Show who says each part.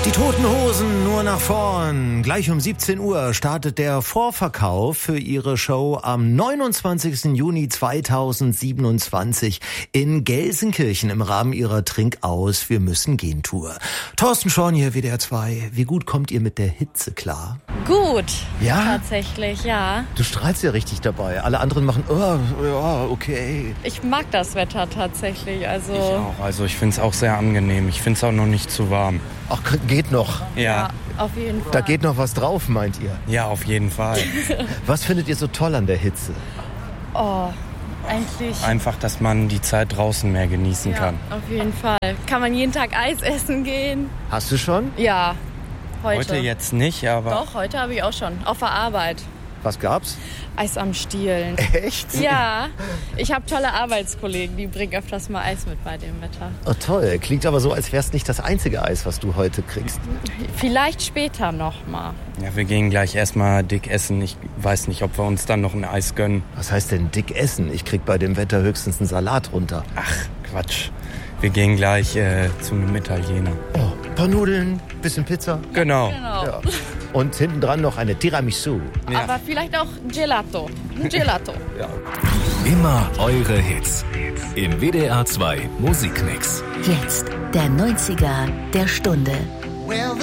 Speaker 1: Die Toten Hosen nur nach vorn. Gleich um 17 Uhr startet der Vorverkauf für ihre Show am 29. Juni 2027 in Gelsenkirchen im Rahmen ihrer Trinkaus Wir müssen gehen Tour. Thorsten Schorn hier, WDR 2. Wie gut kommt ihr mit der Hitze klar?
Speaker 2: Gut.
Speaker 1: Ja?
Speaker 2: Tatsächlich, ja.
Speaker 1: Du strahlst ja richtig dabei. Alle anderen machen, oh, ja, okay.
Speaker 2: Ich mag das Wetter tatsächlich.
Speaker 3: Ich auch. Also ich finde es auch sehr angenehm. Ich finde es auch noch nicht zu warm.
Speaker 1: Ach, geht noch.
Speaker 2: Ja, auf jeden Fall.
Speaker 1: Da geht noch was drauf, meint ihr?
Speaker 3: Ja, auf jeden Fall.
Speaker 1: Was findet ihr so toll an der Hitze?
Speaker 2: Oh, eigentlich...
Speaker 3: Einfach, dass man die Zeit draußen mehr genießen kann.
Speaker 2: Auf jeden Fall. Kann man jeden Tag Eis essen gehen?
Speaker 1: Hast du schon?
Speaker 2: Ja,
Speaker 3: Heute jetzt nicht, aber...
Speaker 2: Doch, heute habe ich auch schon. Auf der Arbeit.
Speaker 1: Was gab's?
Speaker 2: Eis am Stiel.
Speaker 1: Echt?
Speaker 2: Ja, ich habe tolle Arbeitskollegen, die bringen öfters mal Eis mit bei dem Wetter.
Speaker 1: Oh, toll. Klingt aber so, als wär's nicht das einzige Eis, was du heute kriegst.
Speaker 2: Vielleicht später noch mal.
Speaker 3: Ja, wir gehen gleich erstmal dick essen. Ich weiß nicht, ob wir uns dann noch ein Eis gönnen.
Speaker 1: Was heißt denn dick essen? Ich krieg bei dem Wetter höchstens einen Salat runter.
Speaker 3: Ach, Quatsch. Wir gehen gleich zu einem Italiener.
Speaker 1: Oh, ein paar Nudeln, bisschen Pizza.
Speaker 3: Genau.
Speaker 1: Ja. Und hinten dran noch eine Tiramisu.
Speaker 3: Ja.
Speaker 2: Aber vielleicht auch Gelato. Ein Gelato.
Speaker 1: Ja.
Speaker 4: Immer eure Hits. Im WDR 2 Musikmix.
Speaker 5: Jetzt der 90er der Stunde.
Speaker 6: Well,